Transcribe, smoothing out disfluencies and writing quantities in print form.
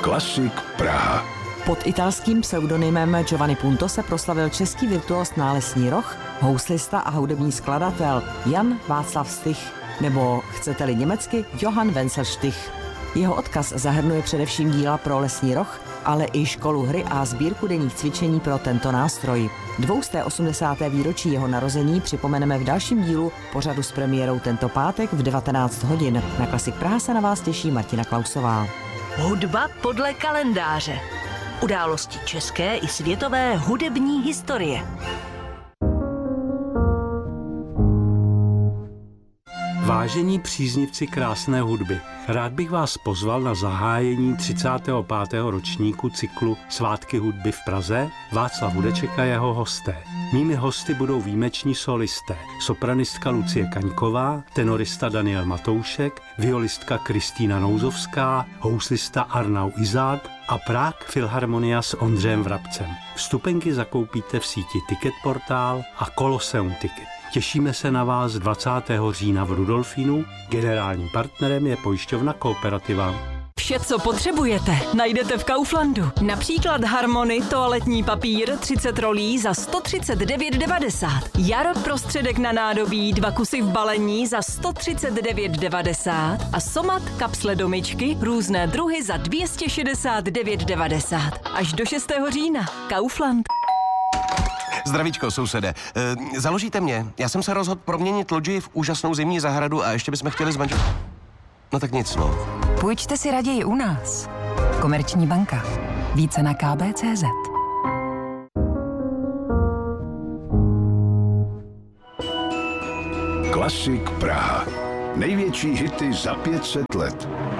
Klasik Praha. Pod italským pseudonymem Giovanni Punto se proslavil český virtuóz nálesní roh, houslista a hudební skladatel Jan Václav Stich, nebo chcete-li německy Johann Wenzel Stich. Jeho odkaz zahrnuje především díla pro lesní roh, ale i školu hry a sbírku denních cvičení pro tento nástroj. 280. výročí jeho narození připomeneme v dalším dílu pořadu s premiérou tento pátek v 19 hodin. Na Klasik Praha se na vás těší Martina Klausová. Hudba podle kalendáře. Události české i světové hudební historie. Vážení příznivci krásné hudby, rád bych vás pozval na zahájení 35. ročníku cyklu Svátky hudby v Praze Václav Hudeček a jeho hosté. Mými hosty budou výjimeční solisté, sopranistka Lucie Kaňková, tenorista Daniel Matoušek, violistka Kristýna Nouzovská, houslista Arnau Izák a Prague Philharmonia s Ondřejem Vrabcem. Vstupenky zakoupíte v síti Ticketportál a Colosseum Ticket. Těšíme se na vás 20. října v Rudolfínu. Generálním partnerem je pojišťovna Kooperativa. Vše, co potřebujete, najdete v Kauflandu. Například Harmony toaletní papír 30 rolí za 139,90. Jar prostředek na nádobí 2 kusy v balení za 139,90 a Somat kapsle do myčky různé druhy za 269,90. Až do 6. října. Kaufland. Zdravíčko, sousede. Založíte mě? Já jsem se rozhodl proměnit lodži v úžasnou zimní zahradu a ještě bychom chtěli zmanžel... No tak nic, no. Půjčte si raději u nás. Komerční banka. Více na kb.cz. Klasik Praha. Největší hity za 500 let.